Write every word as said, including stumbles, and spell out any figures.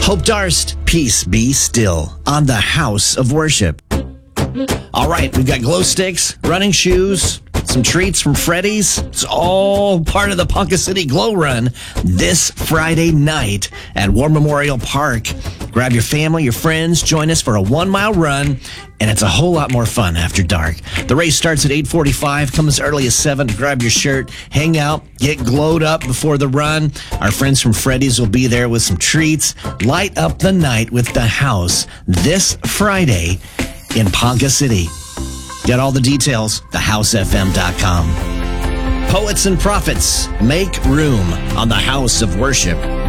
Hope Darst, peace be still on the House of Worship. All right, we've got glow sticks, running shoes, some treats from Freddy's. It's all part of the Ponca City Glow Run this Friday night at War Memorial Park. Grab your family, your friends, join us for a one-mile run, and it's a whole lot more fun after dark. The race starts at eight forty-five. Come as early as seven to grab your shirt, hang out, get glowed up before the run. Our friends from Freddy's will be there with some treats. Light up the night with the house this Friday in Ponca City. Get all the details, the house f m dot com. Poets and prophets, make room on the House of Worship.